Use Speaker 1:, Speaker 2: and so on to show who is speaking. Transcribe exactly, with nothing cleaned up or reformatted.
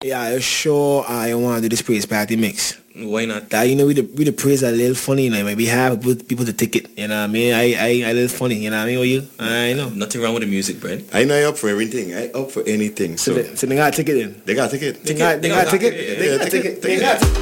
Speaker 1: Yeah, sure. I want to do this praise party mix.
Speaker 2: Why not?
Speaker 1: That you know, we the we the praise a little funny, you know. Maybe have people, people to take it. You know what I mean? I I a little funny. You know what I mean? With you? I know.
Speaker 2: Nothing wrong with the music, Brent.
Speaker 3: I know you're up for everything. I up for anything.
Speaker 1: So,
Speaker 3: So,
Speaker 1: they, so they got to take it in.
Speaker 3: they got to take it.
Speaker 1: They got they got to take it. They got to take it. They got to.